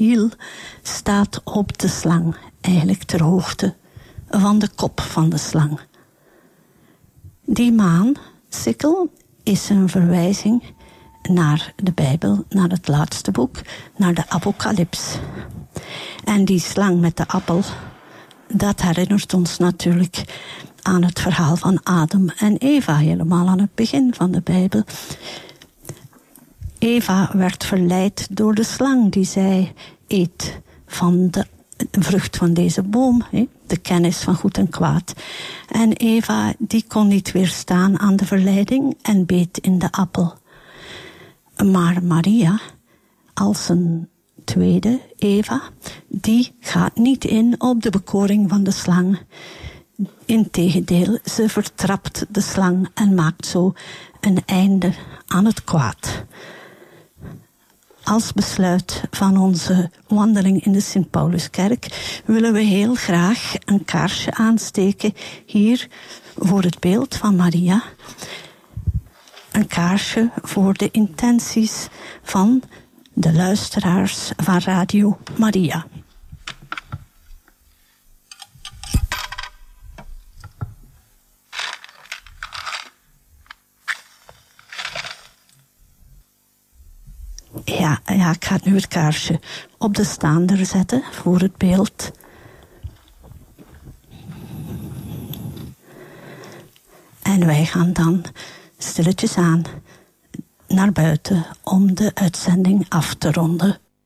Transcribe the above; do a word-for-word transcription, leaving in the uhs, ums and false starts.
hiel staat op de slang, eigenlijk ter hoogte van de kop van de slang. Die maansikkel is een verwijzing naar de Bijbel, naar het laatste boek, naar de Apocalyps. En die slang met de appel, dat herinnert ons natuurlijk aan het verhaal van Adam en Eva, helemaal aan het begin van de Bijbel. Eva werd verleid door de slang die zei, eet van de vrucht van deze boom, de kennis van goed en kwaad. En Eva die kon niet weerstaan aan de verleiding en beet in de appel. Maar Maria, als een tweede Eva, die gaat niet in op de bekoring van de slang. Integendeel, ze vertrapt de slang en maakt zo een einde aan het kwaad. Als besluit van onze wandeling in de Sint-Pauluskerk willen we heel graag een kaarsje aansteken hier voor het beeld van Maria. Een kaarsje voor de intenties van de luisteraars van Radio Maria. Ja, ja, ik ga nu het kaarsje op de staander zetten voor het beeld. En wij gaan dan stilletjes aan naar buiten om de uitzending af te ronden.